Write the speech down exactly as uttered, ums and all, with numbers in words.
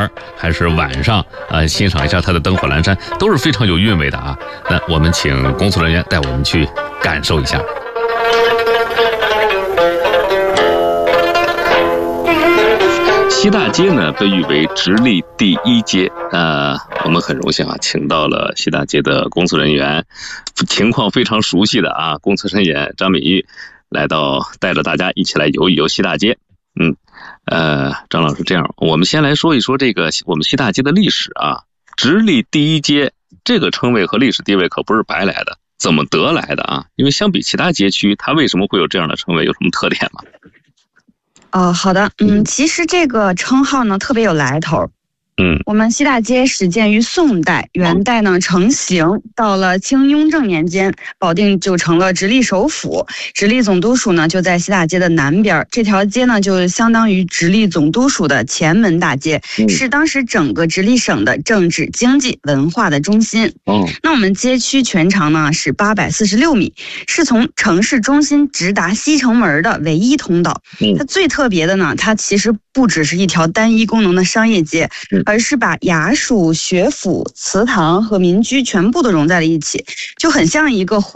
儿，还是晚上呃欣赏一下它的灯火阑珊，都是非常有韵味的啊。那我们请工作人员带我们去感受一下。西大街呢被誉为直隶第一街，呃，我们很荣幸啊，请到了西大街的工作人员，情况非常熟悉的啊，工作人员张敏玉来到，带着大家一起来游一游西大街。嗯，呃，张老师，这样，我们先来说一说这个我们西大街的历史啊。直隶第一街这个称谓和历史地位可不是白来的，怎么得来的啊？因为相比其他街区，它为什么会有这样的称谓？有什么特点吗？ 哦，好的，嗯，其实这个称号呢特别有来头。 嗯， 我们西大街始建于宋代，元代呢成型，到了清雍正年间，保定就成了直隶首府，直隶总督署呢就在西大街的南边，这条街呢就相当于直隶总督署的前门大街， 嗯、 是当时整个直隶省的政治、经济、文化的中心。 哦， 那我们街区全长呢是八百四十六米，是从城市中心直达西城门的唯一通道。 嗯、 它最特别的呢，它其实不只是一条单一功能的商业街， 嗯而是把衙署、学府、祠堂和民居全部都融在了一起，就很像一个